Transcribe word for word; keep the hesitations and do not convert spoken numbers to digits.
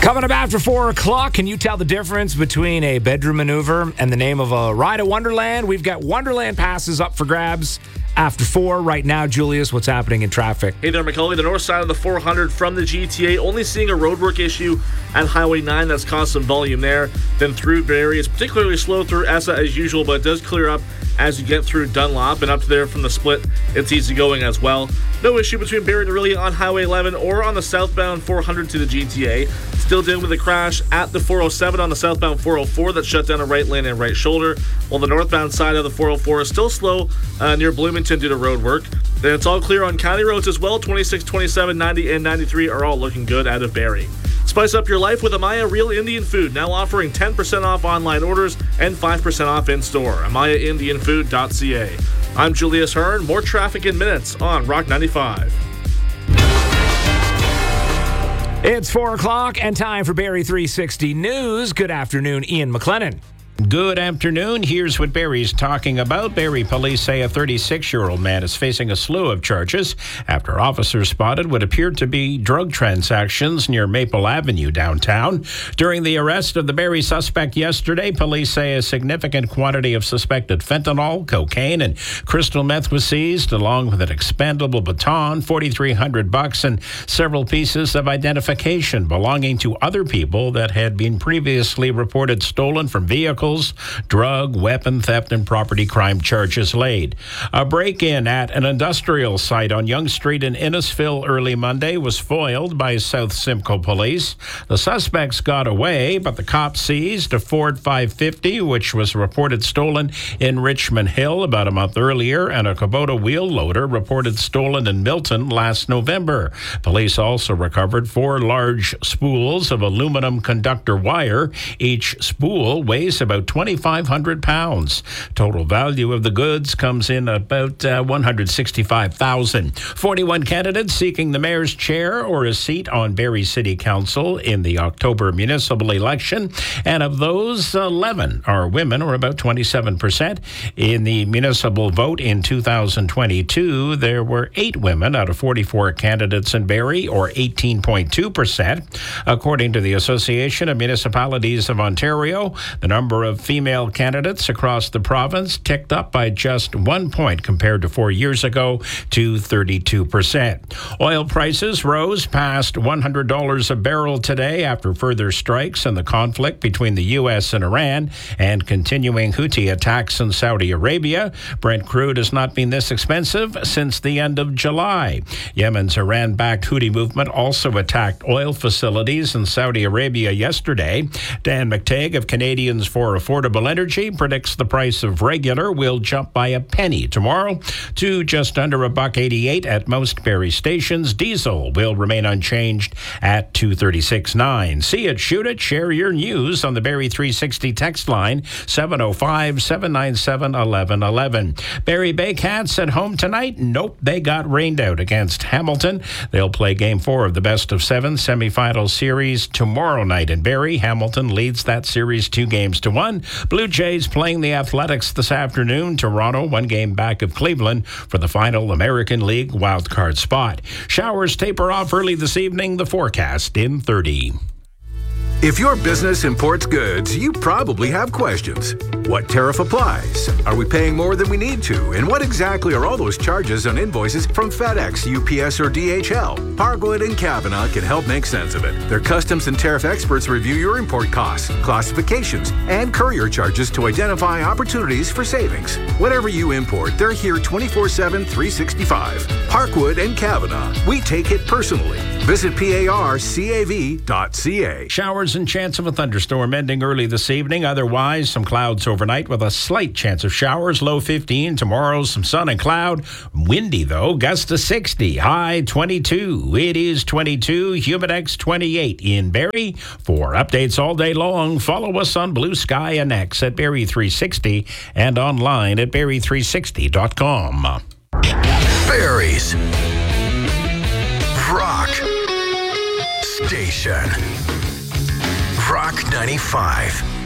Coming up after four o'clock, can you tell the difference between a bedroom maneuver and the name of a ride at Wonderland? We've got Wonderland passes up for grabs after four. Right now, Julius, what's happening in traffic? Hey there, Macaulay. The north side of the four hundred from the G T A, only seeing a roadwork issue at Highway nine that's caused some volume there. Then through Barrie, it's particularly slow through Essa as usual, but it does clear up as you get through Dunlop, and up to there from the split, it's easy going as well. No issue between Barrie and Orillia on Highway eleven or on the southbound four hundred to the G T A. Still dealing with a crash at the four oh seven on the southbound four oh four that shut down a right lane and right shoulder, while the northbound side of the four oh four is still slow uh, near Bloomington due to road work. Then it's all clear on county roads as well. twenty-six, twenty-seven, ninety, and ninety-three are all looking good out of Barrie. Spice up your life with Amaya Real Indian Food, now offering ten percent off online orders and five percent off in-store. amaya indian food dot c a. I'm Julius Hearn. More traffic in minutes on Rock ninety-five. It's four o'clock and time for Barrie three sixty News. Good afternoon, Ian McLennan. Good afternoon. Here's what Barrie's talking about. Barrie police say a thirty-six-year-old man is facing a slew of charges after officers spotted what appeared to be drug transactions near Maple Avenue downtown. During the arrest of the Barrie suspect yesterday, police say a significant quantity of suspected fentanyl, cocaine, and crystal meth was seized, along with an expandable baton, forty-three hundred bucks, and several pieces of identification belonging to other people that had been previously reported stolen from vehicles, drug, weapon theft, and property crime charges laid. A break-in at an industrial site on Yonge Street in Innisfil early Monday was foiled by South Simcoe police. The suspects got away, but the cops seized a Ford five fifty, which was reported stolen in Richmond Hill about a month earlier, and a Kubota wheel loader reported stolen in Milton last November. Police also recovered four large spools of aluminum conductor wire. Each spool weighs about twenty-five hundred pounds. Total value of the goods comes in about uh, one hundred sixty-five thousand dollars. forty-one candidates seeking the mayor's chair or a seat on Barrie City Council in the October municipal election, and of those, eleven are women, or about twenty-seven percent. In the municipal vote in two thousand twenty-two, there were eight women out of forty-four candidates in Barrie, or eighteen point two percent. According to the Association of Municipalities of Ontario, the number of female candidates across the province ticked up by just one point compared to four years ago to thirty-two percent. Oil prices rose past one hundred dollars a barrel today after further strikes in the conflict between the U S and Iran and continuing Houthi attacks in Saudi Arabia. Brent crude has not been this expensive since the end of July. Yemen's Iran-backed Houthi movement also attacked oil facilities in Saudi Arabia yesterday. Dan McTague of Canadians for Affordable Energy predicts the price of regular will jump by a penny tomorrow to just under a buck eighty-eight at most Barrie stations. Diesel will remain unchanged at two thirty-six nine. See it, shoot it, share your news on the Barrie three sixty text line seven oh five, seven nine seven, one one one one. Barrie Baycats at home tonight? Nope, they got rained out against Hamilton. They'll play game four of the best of seven semifinal series tomorrow night in Barrie. Hamilton leads that series two games to one. Blue Jays playing the Athletics this afternoon. Toronto one game back of Cleveland for the final American League wildcard spot. Showers taper off early this evening. The forecast in thirty. If your business imports goods, you probably have questions. What tariff applies? Are we paying more than we need to? And what exactly are all those charges on invoices from FedEx, U P S, or D H L? Parkwood and Kavanaugh can help make sense of it. Their customs and tariff experts review your import costs, classifications, and courier charges to identify opportunities for savings. Whatever you import, they're here twenty-four seven, three sixty-five. Parkwood and Kavanaugh. We take it personally. Visit parcav dot c a. Showers and chance of a thunderstorm ending early this evening. Otherwise, some clouds overnight with a slight chance of showers. Low fifteen. Tomorrow, some sun and cloud. Windy, though. Gust to sixty. High twenty-two. It is twenty-two. Humidex twenty-eight in Barrie. For updates all day long, follow us on Blue Sky and X at Barrie three sixty and online at barrie three sixty dot com. Barrie's Rock Station. Rock ninety-five.